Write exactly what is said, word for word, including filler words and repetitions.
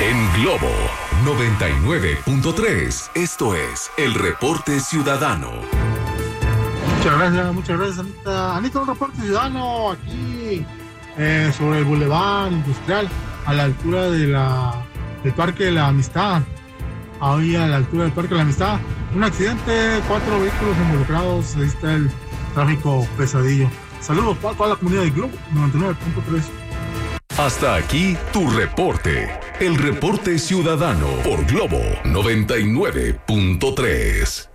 En Globo noventa y nueve punto tres, esto es El Reporte Ciudadano. Muchas gracias, muchas gracias, Anita. Anita, un reporte ciudadano aquí eh, sobre el Boulevard Industrial, a la altura de la, del Parque de la Amistad. Ahí a la altura del Parque de la Amistad, un accidente, cuatro vehículos involucrados, ahí está el tráfico pesadillo. Saludos para toda la comunidad de Globo noventa y nueve punto tres. Hasta aquí tu reporte. El Reporte Ciudadano por Globo noventa y nueve punto tres.